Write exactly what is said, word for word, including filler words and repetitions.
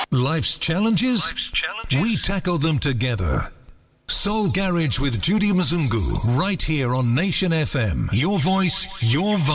Life's challenges? Life's challenges? We tackle them together. Soul Garage with Judy Mzungu, right here on Nation F M. Your voice, your vibe.